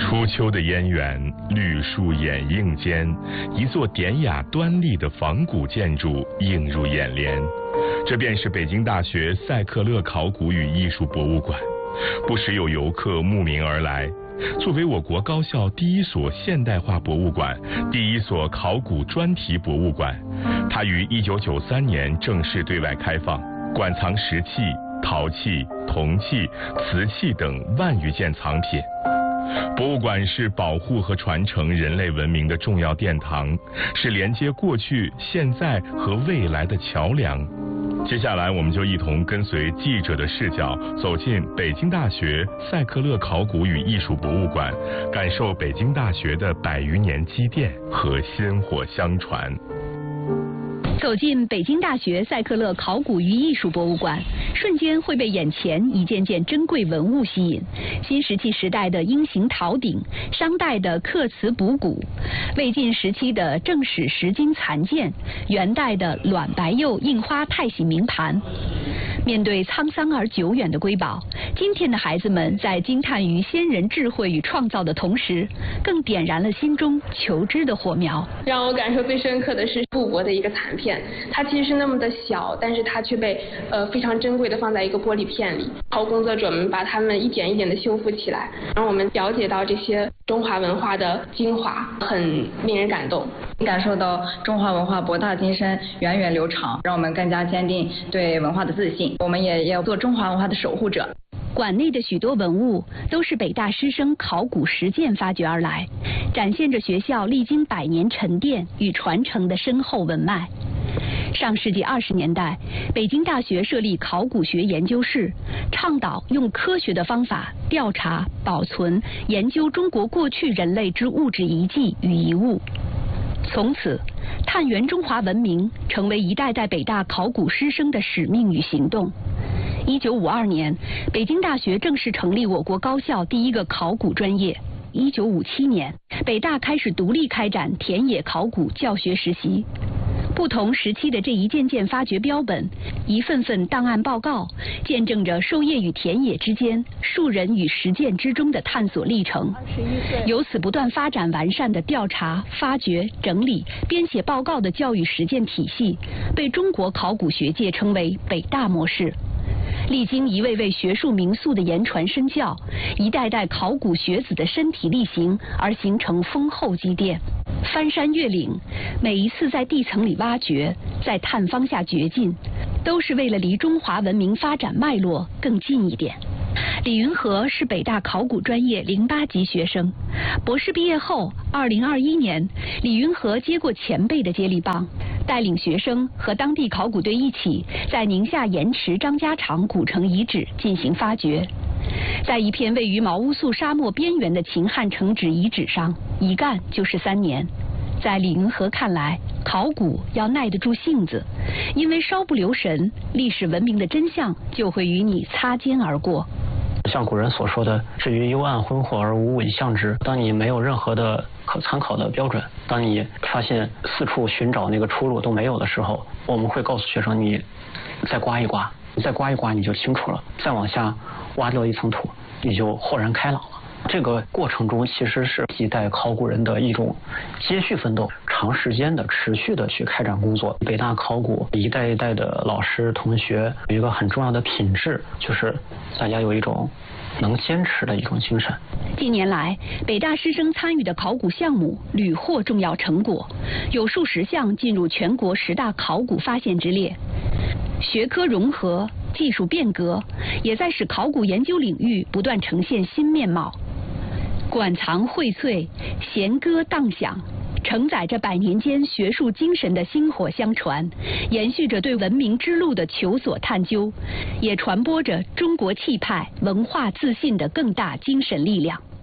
初秋的燕园，绿树掩映间，一座典雅端丽的仿古建筑映入眼帘。这便是北京大学赛克勒考古与艺术博物馆。不时有游客慕名而来。作为我国高校第一所现代化博物馆、第一所考古专题博物馆，它于1993年正式对外开放，馆藏石器、陶器、铜器、瓷器等万余件藏品。博物馆是保护和传承人类文明的重要殿堂，是连接过去、现在和未来的桥梁。接下来，我们就一同跟随记者的视角，走进北京大学赛克勒考古与艺术博物馆，感受北京大学的100余年积淀和薪火相传。 走进北京大学赛克勒考古与艺术博物馆，瞬间会被眼前一件件珍贵文物吸引。新石器时代的鹰形陶鼎，商代的刻瓷补骨，魏晋时期的正史石金残件，元代的卵白釉印花太洗铭盘。面对沧桑而久远的瑰宝，今天的孩子们在惊叹于先人智慧与创造的同时，更点燃了心中求知的火苗。 让我感受最深刻的是布帛的一个残片，它其实是那么的小，但是它却被非常珍贵的放在一个玻璃片里。考古工作者们把它们一点一点的修复起来，让我们了解到这些中华文化的精华，很令人感动。 感受到中华文化博大精深、源远流长，让我们更加坚定对文化的自信。我们也要做中华文化的守护者。 馆内的许多文物都是北大师生考古实践发掘而来，展现着学校历经100年沉淀与传承的深厚文脉。上世纪20年代，北京大学设立考古学研究室，倡导用科学的方法调查、保存、研究中国过去人类之物质遗迹与遗物。从此，探源中华文明成为一代代北大考古师生的使命与行动。1952年，北京大学正式成立我国高校第一个考古专业。1957年，北大开始独立开展田野考古教学实习。不同时期的这一件件发掘标本，一份份档案报告，见证着授业与田野之间、树人与实践之中的探索历程。由此不断发展完善的调查、发掘、整理、编写报告的教育实践体系，被中国考古学界称为北大模式。历经一位位学术名宿的言传身教，一代代考古学子的身体力行，而形成丰厚积淀。翻山越岭，每一次在地层里挖掘，在探方下掘进，都是为了离中华文明发展脉络更近一点。李云和是北大考古专业08级学生，博士毕业后，2021年，李云和接过前辈的接力棒，带领学生和当地考古队一起，在宁夏盐池张家场古城遗址进行发掘。在一片位于毛乌素沙漠边缘的秦汉城址遗址上，一干就是3年。在李云和看来，考古要耐得住性子，因为稍不留神，历史文明的真相就会与你擦肩而过。 像古人所说的“至于幽暗昏惑而无伪象之”，当你没有任何的可参考的标准，当你发现四处寻找那个出路都没有的时候，我们会告诉学生，你再刮一刮，再刮一刮你就清楚了，再往下挖掉一层土，你就豁然开朗了。这个过程中其实是几代考古人的一种接续奋斗，长时间的持续的去开展工作。北大考古一代一代的老师同学有一个很重要的品质，就是大家有一种能坚持的一种精神。 近年来，北大师生参与的考古项目屡获重要成果，有数十项进入全国10大考古发现之列。学科融合、技术变革，也在使考古研究领域不断呈现新面貌。馆藏荟萃，弦歌荡响，承载着100年间学术精神的薪火相传，延续着对文明之路的求索探究，也传播着中国气派、文化自信的更大精神力量。